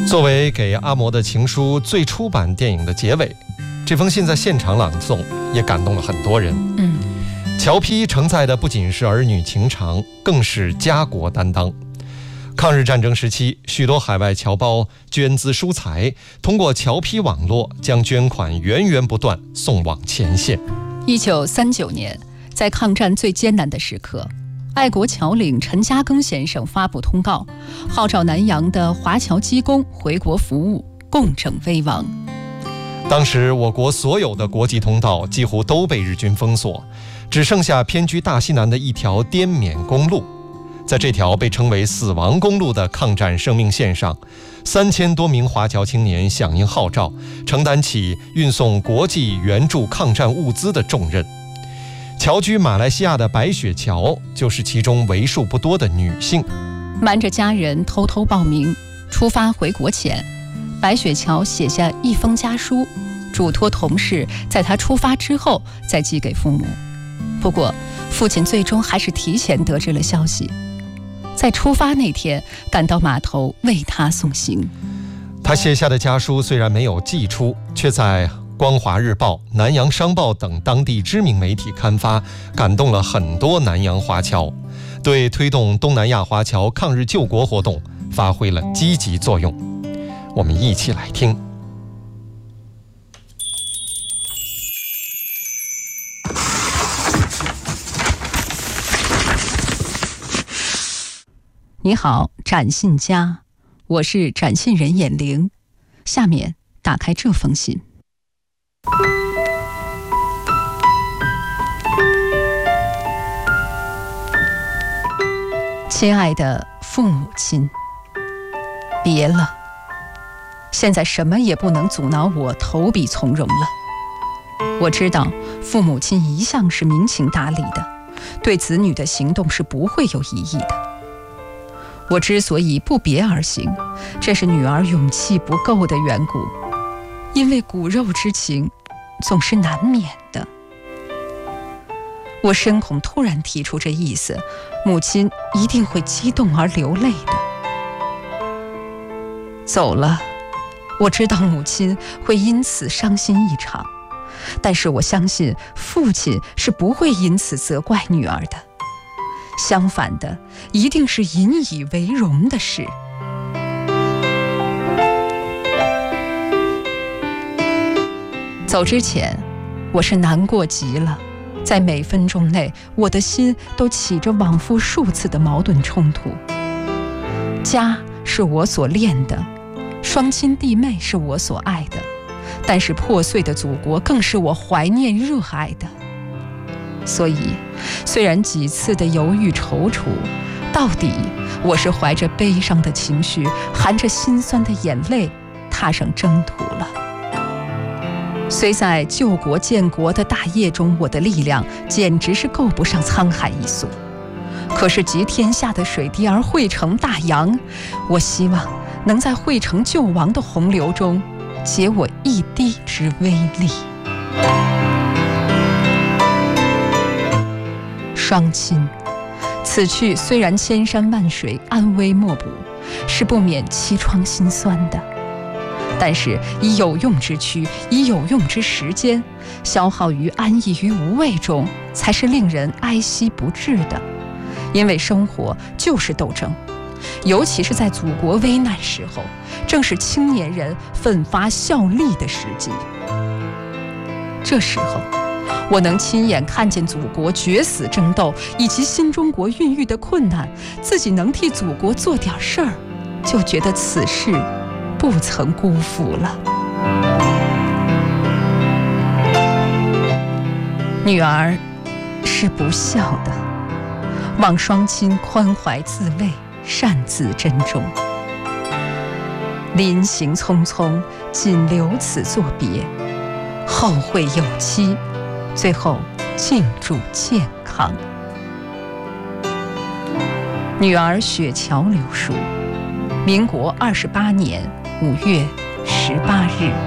作为给阿嬷的情书最初版电影的结尾，这封信在现场朗诵也感动了很多人。侨批承载的不仅是儿女情长，更是家国担当。抗日战争时期，许多海外侨胞捐资疏财，通过侨批网络将捐款源源不断送往前线。 1939年，在抗战最艰难的时刻，爱国侨领陈嘉庚先生发布通告，号召南洋的华侨机工回国服务，共拯危亡。 当时我国所有的国际通道几乎都被日军封锁，只剩下偏居大西南的一条滇缅公路。在这条被称为死亡公路的抗战生命线上，3000多名华侨青年响应号召，承担起运送国际援助抗战物资的重任。侨居马来西亚的白雪乔就是其中为数不多的女性。 瞒着家人偷偷报名，出发回国前，白雪乔写下一封家书，嘱托同事在她出发之后再寄给父母。不过父亲最终还是提前得知了消息，在出发那天赶到码头为她送行。 他写下的家书虽然没有寄出，却在光华日报、南洋商报等当地知名媒体刊发，感动了很多南洋华侨，对推动东南亚华侨抗日救国活动发挥了积极作用。我们一起来听。 你好，展信家，我是展信人眼玲。下面打开这封信。亲爱的父母亲，别了，现在什么也不能阻挠我投笔从戎了。我知道父母亲一向是明情达理的，对子女的行动是不会有异议的。我之所以不别而行，这是女儿勇气不够的缘故，因为骨肉之情总是难免的。我深恐突然提出这意思，母亲一定会激动而流泪的。走了，我知道母亲会因此伤心一场，但是我相信父亲是不会因此责怪女儿的，相反的，一定是引以为荣的事。走之前，我是难过极了，在每分钟内，我的心都起着往复数次的矛盾冲突。家是我所恋的，双亲弟妹是我所爱的，但是破碎的祖国更是我怀念热爱的。所以虽然几次的犹豫踌躇，到底我是怀着悲伤的情绪，含着心酸的眼泪踏上征途了。虽在救国建国的大业中，我的力量简直是够不上沧海一粟，可是集天下的水滴而汇成大洋，我希望能在汇成救亡的洪流中解我一滴之微力。双亲，此去虽然千山万水，安危莫卜，是不免凄怆心酸的。但是以有用之躯，以有用之时间，消耗于安逸于无味中，才是令人哀惜不至的。因为生活就是斗争，尤其是在祖国危难时候，正是青年人奋发效力的时机。这时候我能亲眼看见祖国决死争斗，以及新中国孕育的困难，自己能替祖国做点事儿，就觉得此事不曾辜负了。女儿是不孝的，望双亲宽怀自慰，善自珍重。临行匆匆，仅留此作别，后会有期，最后敬祝健康。女儿雪乔留书，民国28年5月18日。